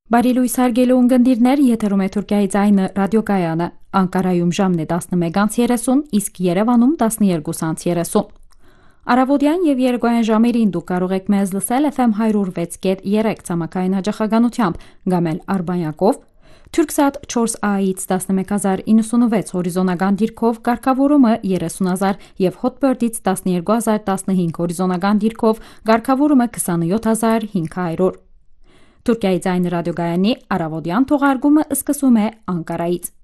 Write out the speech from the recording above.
Բարի լույս հարգելի ունկնդիրներ, եթերում է Թուրքիայի ձայնը ռադիոկայանը, Անկարայում ժամն է 11:30, իսկ Երևանում 12:30։ Առավոտյան եւ երեկոյան ժամերին դուք կարող եք մեզ լսել FM 106.3 ցամաքային հաճախականությամբ, կամ էլ Արբանյակով, Թուրքսատ 4A-ից 11096 հորիզոնական դիրքով, կարգավորումը 30000 եւ Hotbird-ից 12015 հորիզոնական դիրքով, կարգավորումը 27500։ Թուրքիայի ձայնը ռադիոգայանի առավոտյան թողարկումը սկսում է Անկարայից։